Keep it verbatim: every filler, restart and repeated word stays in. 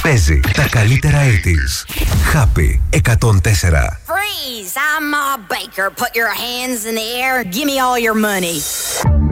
Παίζει τα καλύτερα ογδόντα. Happy εκατόν τέσσερα. Freeze! I'm Ma Baker. Put your hands in the air. Give me all your money.